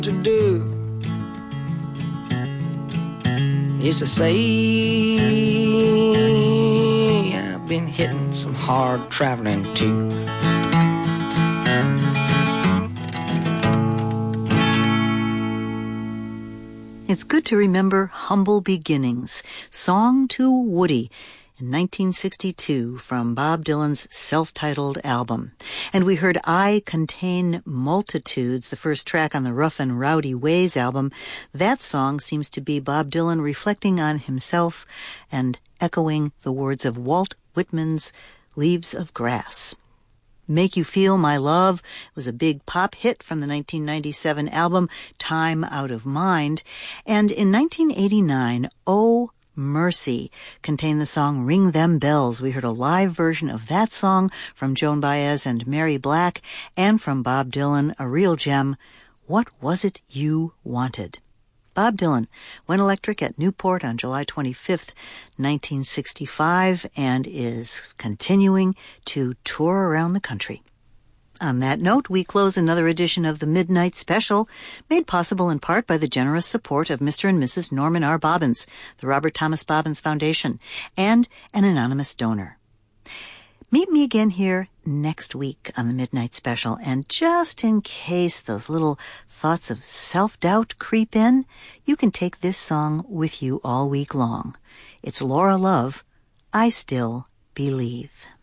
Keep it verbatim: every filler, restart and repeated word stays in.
to do is to say I've been hitting some hard traveling too. It's good to remember humble beginnings. Song to Woody in nineteen sixty-two from Bob Dylan's self-titled album. And we heard I Contain Multitudes, the first track on the Rough and Rowdy Ways album. That song seems to be Bob Dylan reflecting on himself and echoing the words of Walt Whitman's Leaves of Grass. Make You Feel My Love was a big pop hit from the nineteen ninety-seven album Time Out of Mind. And in nineteen eighty-nine, Oh Mercy contained the song Ring Them Bells. We heard a live version of that song from Joan Baez and Mary Black, and from Bob Dylan, a real gem, What Was It You Wanted? Bob Dylan went electric at Newport on July twenty-fifth, nineteen sixty-five, and is continuing to tour around the country. On that note, we close another edition of the Midnight Special, made possible in part by the generous support of Mister and Missus Norman R. Bobbins, the Robert Thomas Bobbins Foundation, and an anonymous donor. Meet me again here next week on the Midnight Special, and just in case those little thoughts of self-doubt creep in, you can take this song with you all week long. It's Laura Love, I Still Believe.